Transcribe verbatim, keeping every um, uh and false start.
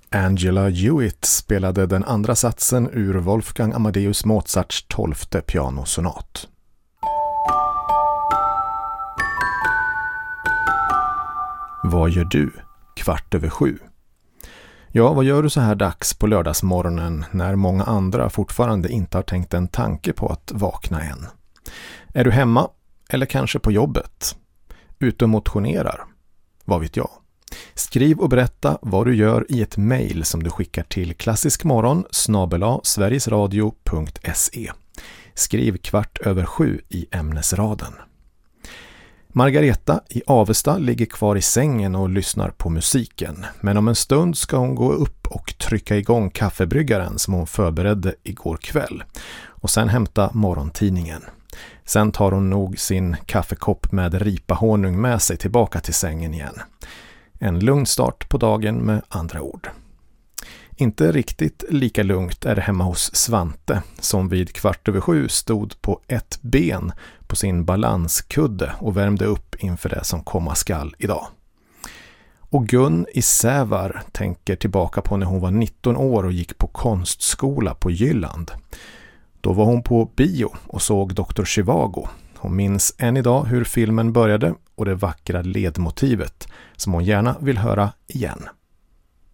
Angela Hewitt spelade den andra satsen ur Wolfgang Amadeus Mozarts tolfte pianosonat. Vad gör du? Kvart över sju. Ja, vad gör du så här dags på lördagsmorgonen när många andra fortfarande inte har tänkt en tanke på att vakna än? Är du hemma eller kanske på jobbet? Ute och motionerar? Vad vet jag? Skriv och berätta vad du gör i ett mejl som du skickar till klassiskmorgon snabel-a sverigesradio punkt se. Skriv kvart över sju i ämnesraden. Margareta i Avesta ligger kvar i sängen och lyssnar på musiken. Men om en stund ska hon gå upp och trycka igång kaffebryggaren som hon förberedde igår kväll. Och sen hämta morgontidningen. Sen tar hon nog sin kaffekopp med ripahonung med sig tillbaka till sängen igen. En lugn start på dagen med andra ord. Inte riktigt lika lugnt är det hemma hos Svante som vid kvart över sju stod på ett ben på sin balanskudde och värmde upp inför det som komma skall idag. Och Gun i Sävar tänker tillbaka på när hon var nitton år och gick på konstskola på Jylland. Då var hon på bio och såg doktor Zhivago. Hon minns än idag hur filmen började och det vackra ledmotivet som hon gärna vill höra igen.